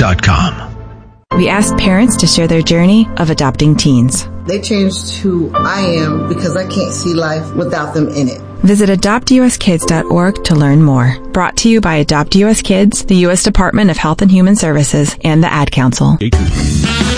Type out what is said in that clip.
AdoptUSKids.org.com. We asked parents to share their journey of adopting teens. They changed who I am because I can't see life without them in it. Visit AdoptUSKids.org to learn more. Brought to you by Adopt US Kids, the U.S. Department of Health and Human Services, and the Ad Council.